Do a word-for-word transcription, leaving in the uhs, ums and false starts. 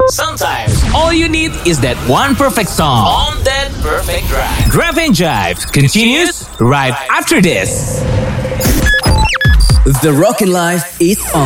Sometimes all you need is that one perfect song on that perfect drive. Drive and Jive continues right after this. The Rockin' Life is on.